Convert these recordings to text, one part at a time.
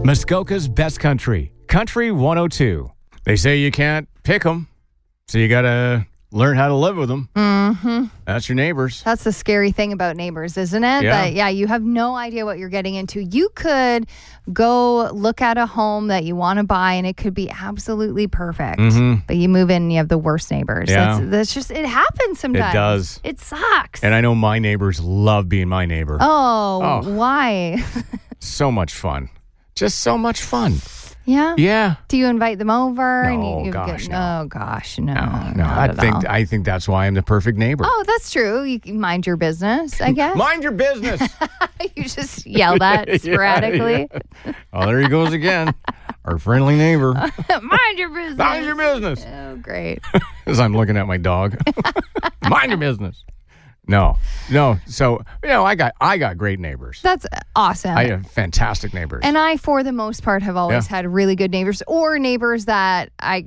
Muskoka's Best Country, Country 102. They say you can't pick them, so you got to learn how to live with them. Mm-hmm. That's your neighbors. That's the scary thing about neighbors, isn't it? Yeah. That, you have no idea what you're getting into. You could go look at a home that you want to buy, and it could be absolutely perfect. Mm-hmm. But you move in and you have the worst neighbors. Yeah. That's just, it happens sometimes. It does. It sucks. And I know my neighbors love being my neighbor. Oh. Why? So much fun. Just so much fun. Yeah? Yeah. Do you invite them over? No, gosh, no. Oh, gosh, no. No. I think that's why I'm the perfect neighbor. Oh, that's true. You can mind your business, I guess. Mind your business. You just yell that sporadically. Yeah. Oh, there he goes again. Our friendly neighbor. Mind your business. Mind your business. Oh, great. As I'm looking at my dog. Mind your business. No. So, I got great neighbors. That's awesome. I have fantastic neighbors. And I, for the most part, have always had really good neighbors, or neighbors that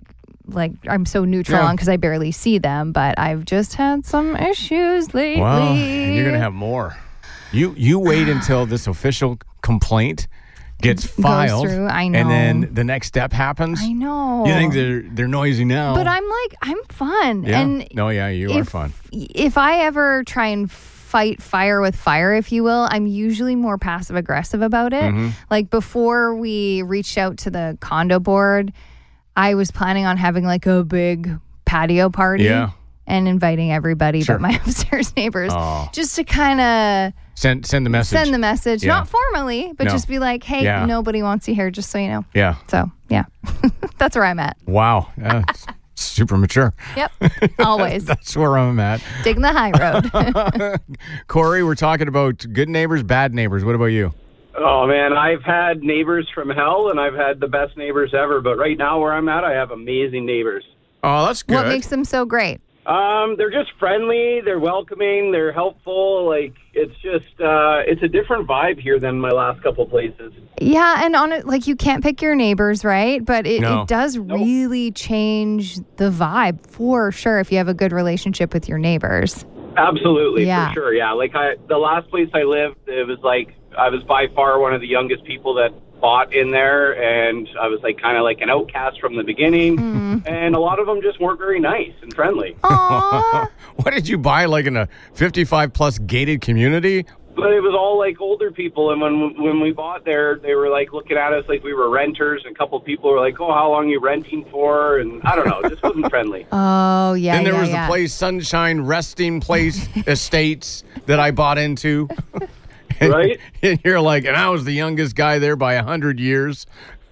I'm so neutral on because I barely see them, but I've just had some issues lately. Well, you're going to have more. You wait until this official complaint gets filed. Goes through. I know. And then the next step happens. I know. You think they're noisy now. But I'm fun. Yeah. And you are fun. If I ever try and fight fire with fire, if you will, I'm usually more passive aggressive about it. Mm-hmm. Like before we reached out to the condo board, I was planning on having like a big patio party. Yeah. And inviting everybody Sure. but my upstairs neighbors just to kind of send the message. Send the message, Yeah. not formally, but just be like, hey, nobody wants you here, just so you know. Yeah. So, yeah, that's where I'm at. Wow. That's super mature. Yep, always. That's where I'm at. Digging the high road. Corey, we're talking about good neighbors, bad neighbors. What about you? Oh, man, I've had neighbors from hell, and I've had the best neighbors ever. But right now where I'm at, I have amazing neighbors. Oh, that's good. What makes them so great? They're just friendly. They're welcoming. They're helpful. Like, it's just, it's a different vibe here than my last couple places. Yeah, and on it, like, you can't pick your neighbors, right? But it does really change the vibe for sure if you have a good relationship with your neighbors. Absolutely, for sure. Yeah, like the last place I lived, it was like I was by far one of the youngest people that bought in there, and I was like kind of like an outcast from the beginning, and a lot of them just weren't very nice and friendly. Aww. What did you buy, like in a 55-plus gated community? But it was all like older people, and when we bought there, they were like looking at us like we were renters, and a couple people were like, oh, how long are you renting for? And I don't know, it just wasn't friendly. Oh, yeah, Then there was the place, Sunshine Resting Place Estates, that I bought into. Right? And you're like, and I was the youngest guy there by 100 years.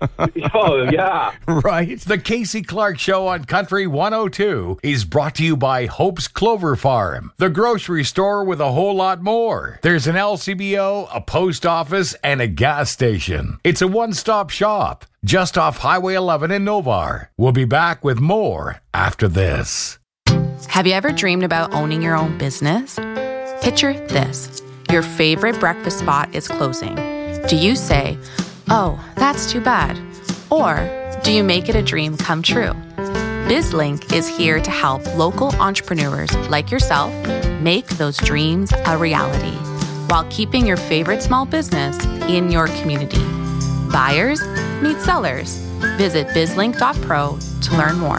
Oh, yeah. Right? The Casey Clark Show on Country 102 is brought to you by Hope's Clover Farm, the grocery store with a whole lot more. There's an LCBO, a post office, and a gas station. It's a one-stop shop just off Highway 11 in Novar. We'll be back with more after this. Have you ever dreamed about owning your own business? Picture this. Your favorite breakfast spot is closing. Do you say, oh, that's too bad? Or do you make it a dream come true? BizLink is here to help local entrepreneurs like yourself make those dreams a reality while keeping your favorite small business in your community. Buyers meet sellers. Visit bizlink.pro to learn more.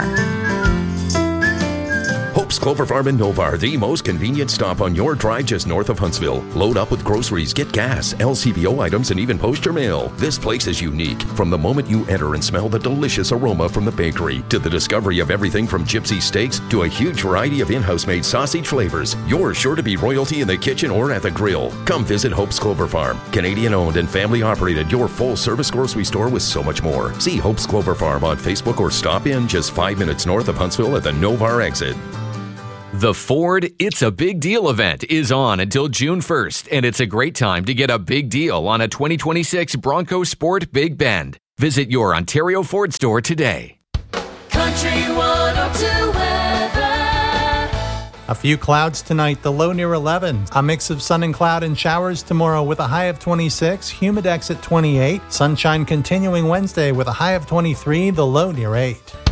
Hope's Clover Farm in Novar, the most convenient stop on your drive just north of Huntsville. Load up with groceries, get gas, LCBO items, and even post your mail. This place is unique. From the moment you enter and smell the delicious aroma from the bakery, to the discovery of everything from gypsy steaks to a huge variety of in-house made sausage flavors, you're sure to be royalty in the kitchen or at the grill. Come visit Hope's Clover Farm. Canadian owned and family operated, your full service grocery store with so much more. See Hope's Clover Farm on Facebook or stop in just 5 minutes north of Huntsville at the Novar exit. The Ford It's a Big Deal event is on until June 1st, and it's a great time to get a big deal on a 2026 Bronco Sport Big Bend. Visit your Ontario Ford store today. Country 102 weather. A few clouds tonight, the low near 11. A mix of sun and cloud and showers tomorrow with a high of 26, humidex at 28. Sunshine continuing Wednesday with a high of 23, the low near 8.